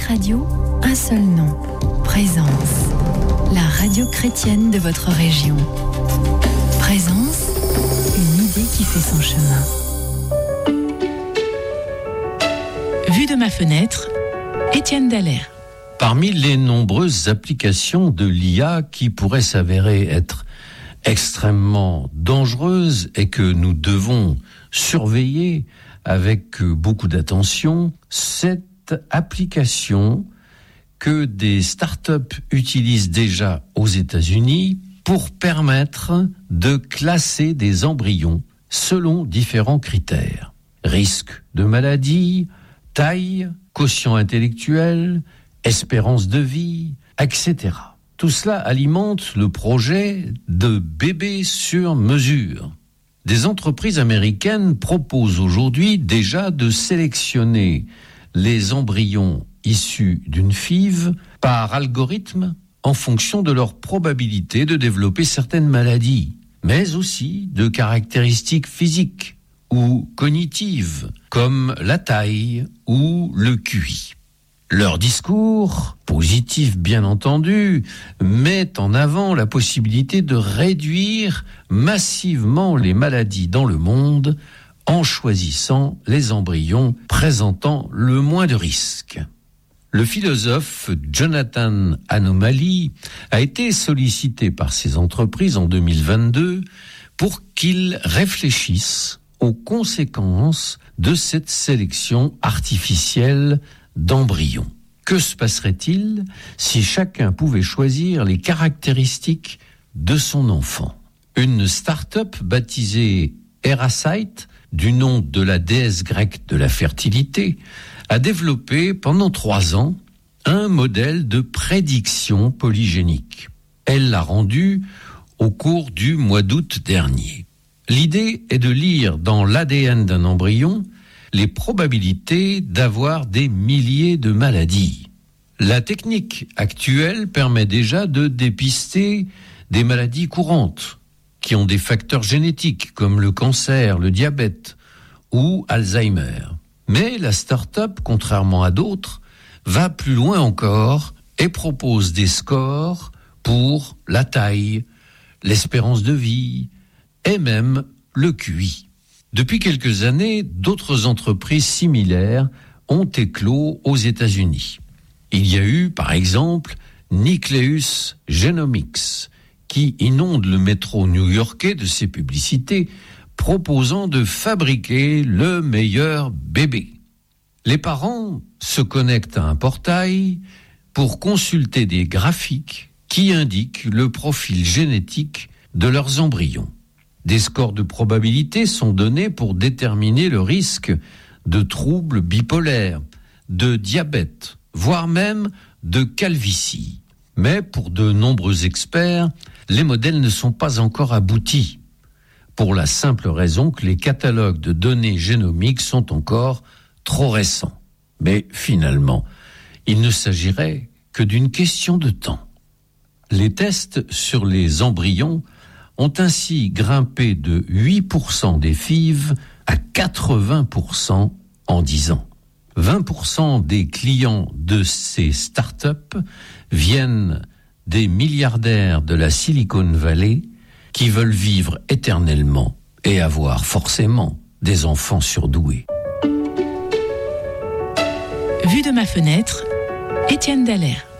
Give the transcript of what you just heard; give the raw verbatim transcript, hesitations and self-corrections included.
Radio, un seul nom, Présence. La radio chrétienne de votre région. Présence, une idée qui fait son chemin. Vue de ma fenêtre, Étienne Dallaire. Parmi les nombreuses applications de l'I A qui pourraient s'avérer être extrêmement dangereuses et que nous devons surveiller avec beaucoup d'attention, cette application que des startups utilisent déjà aux États-Unis pour permettre de classer des embryons selon différents critères. Risque de maladie, taille, quotient intellectuel, espérance de vie, et cetera. Tout cela alimente le projet de bébés sur mesure. Des entreprises américaines proposent aujourd'hui déjà de sélectionner les embryons issus d'une F I V par algorithme en fonction de leur probabilité de développer certaines maladies, mais aussi de caractéristiques physiques ou cognitives, comme la taille ou le Q I. Leur discours, positif bien entendu, met en avant la possibilité de réduire massivement les maladies dans le monde en choisissant les embryons présentant le moins de risques. Le philosophe Jonathan Anomaly a été sollicité par ces entreprises en deux mille vingt-deux pour qu'ils réfléchissent aux conséquences de cette sélection artificielle d'embryons. Que se passerait-il si chacun pouvait choisir les caractéristiques de son enfant ? Une start-up baptisée Erasite, du nom de la déesse grecque de la fertilité, a développé pendant trois ans un modèle de prédiction polygénique. Elle l'a rendu au cours du mois d'août dernier. L'idée est de lire dans l'A D N d'un embryon les probabilités d'avoir des milliers de maladies. La technique actuelle permet déjà de dépister des maladies courantes qui ont des facteurs génétiques comme le cancer, le diabète ou Alzheimer. Mais la start-up, contrairement à d'autres, va plus loin encore et propose des scores pour la taille, l'espérance de vie et même le Q I. Depuis quelques années, d'autres entreprises similaires ont éclos aux États-Unis. Il y a eu, par exemple, Nucleus Genomics, qui inonde le métro new-yorkais de ses publicités, proposant de fabriquer le meilleur bébé. Les parents se connectent à un portail pour consulter des graphiques qui indiquent le profil génétique de leurs embryons. Des scores de probabilité sont donnés pour déterminer le risque de troubles bipolaires, de diabète, voire même de calvitie. Mais pour de nombreux experts, les modèles ne sont pas encore aboutis, pour la simple raison que les catalogues de données génomiques sont encore trop récents. Mais finalement, il ne s'agirait que d'une question de temps. Les tests sur les embryons ont ainsi grimpé de huit pour cent des F I V à quatre-vingts pour cent en dix ans. vingt pour cent des clients de ces startups viennent des milliardaires de la Silicon Valley qui veulent vivre éternellement et avoir forcément des enfants surdoués. Vue de ma fenêtre, Étienne Dallaire.